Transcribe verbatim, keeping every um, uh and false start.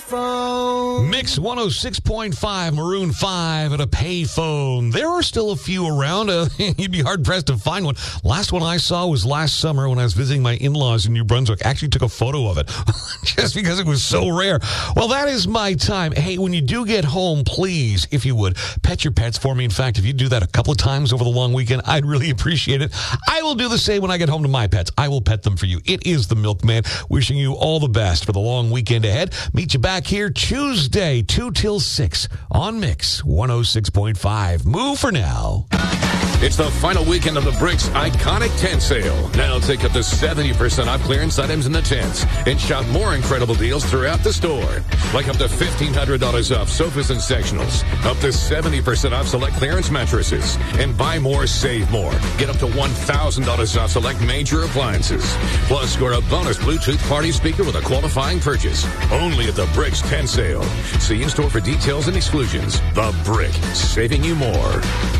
payphone. Mix one oh six point five, Maroon five at a payphone. There are still a few around. Uh, you'd be hard-pressed to find one. Last one I saw was last summer when I was visiting my in-laws in New Brunswick. I actually took a photo of it just because it was so rare. Well, that is my time. Hey, when you do get home, please, if you would, pet your pets for me. In fact, if you do that a couple of times over the long weekend, I'd really appreciate it. I will do the same when I get home to my pets. I will pet them for you. It is the Milkman wishing you all the best for the long weekend ahead. Meet you back here Tuesday, two till six on Mix one oh six point five. Move for now. It's the final weekend of the Bricks Iconic Tent Sale. Now take up to seventy percent off clearance items in the tents and shop more incredible deals throughout the store. Like up to fifteen hundred dollars off sofas and sectionals, up to seventy percent off select clearance mattresses, and buy more, save more. Get up to one thousand dollars off select major appliances. Plus, score a bonus Bluetooth party speaker with a qualifying purchase. Only at the Bricks Tent Sale. See in store for details and exclusions. The Brick, saving you more.